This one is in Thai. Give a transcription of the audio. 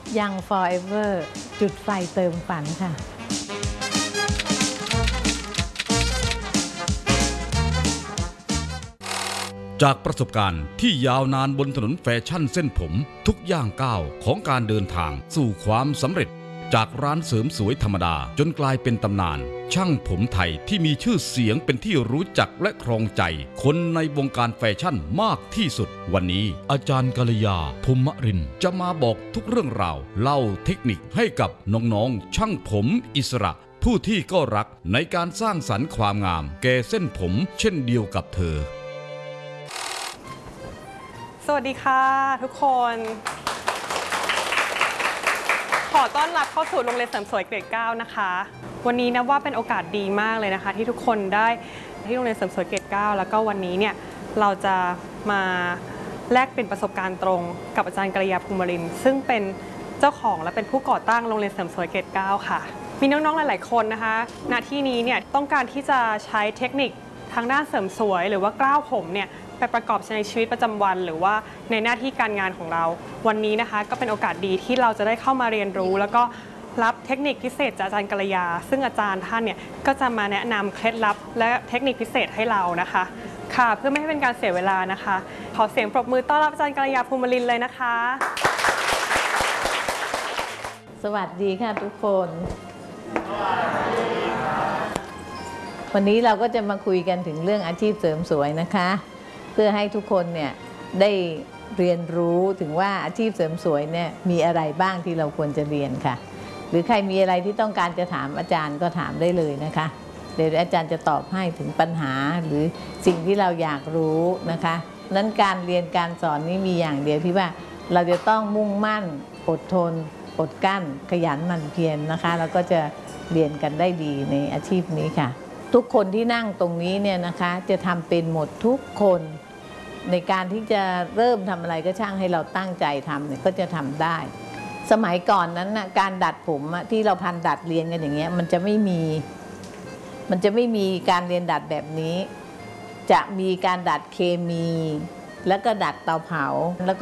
ยัง Forever จุดไฟเติมฝันค่ะจากประสบการณ์ที่ยาวนานบนถนนแฟชั่นเส้นผมทุกย่างก้าวของการเดินทางสู่ความสำเร็จจากร้านเสริมสวยธรรมดาจนกลายเป็นตำนานช่างผมไทยที่มีชื่อเสียงเป็นที่รู้จักและครองใจคนในวงการแฟชั่นมากที่สุดวันนี้อาจารย์กัลยาภูมิรินทร์จะมาบอกทุกเรื่องราวเล่าเทคนิคให้กับน้องๆช่างผมอิสระผู้ที่ก็รักในการสร้างสรรค์ความงามแก่เส้นผมเช่นเดียวกับเธอสวัสดีค่ะทุกคนขอต้อนรับเข้าสู่โรงเรียนเสริมสวยเกรด 9 นะคะวันนี้นะว่าเป็นโอกาสดีมากเลยนะคะที่ทุกคนได้ที่โรงเรียนเสริมสวยเกรด 9 แล้วก็วันนี้เนี่ยเราจะมาแลกเปลี่ยนประสบการณ์ตรงกับอาจารย์กัลยาภูมิรินทร์ซึ่งเป็นเจ้าของและเป็นผู้ก่อตั้งโรงเรียนเสริมสวยเกรด 9 ค่ะมีน้องๆหลายๆคนนะคะณที่นี้เนี่ยต้องการที่จะใช้เทคนิคทางด้านเสริมสวยหรือว่ากล้าวผมเนี่ยไปประกอบในชีวิตประจำวันหรือว่าในหน้าที่การงานของเราวันนี้นะคะก็เป็นโอกาสดีที่เราจะได้เข้ามาเรียนรู้แล้วก็รับเทคนิคพิเศษจากอาจารย์กัลยาซึ่งอาจารย์ท่านเนี่ยก็จะมาแนะนำเคล็ดลับและเทคนิคพิเศษให้เรานะคะค่ะเพื่อไม่ให้เป็นการเสียเวลานะคะขอเสียงปรบมือต้อนรับอาจารย์กัลยาภูมิรินทร์เลยนะคะสวัสดีค่ะทุกคนวันนี้เราก็จะมาคุยกันถึงเรื่องอาชีพเสริมสวยนะคะเพื่อให้ทุกคนเนี่ยได้เรียนรู้ถึงว่าอาชีพเสริมสวยเนี่ยมีอะไรบ้างที่เราควรจะเรียนค่ะหรือใครมีอะไรที่ต้องการจะถามอาจารย์ก็ถามได้เลยนะคะเดี๋ยวอาจารย์จะตอบให้ถึงปัญหาหรือสิ่งที่เราอยากรู้นะคะนั้นการเรียนการสอนนี้มีอย่างเดียวที่ว่าเราจะต้องมุ่งมั่นอดทนอดกั้นขยันหมั่นเพียรนะคะแล้วก็จะเรียนกันได้ดีในอาชีพนี้ค่ะทุกคนที่นั่งตรงนี้เนี่ยนะคะจะทำเป็นหมดทุกคนในการที่จะเริ่มทำอะไรก็ช่างให้เราตั้งใจทำเนี่ยก็จะทำได้สมัยก่อนนั้นนะการดัดผมที่เราพันดัดเรียนกันอย่างเงี้ยมันจะไม่มีการเรียนดัดแบบนี้จะมีการดัดเคมีแล้วก็ดัดเตาเผาแล้วก็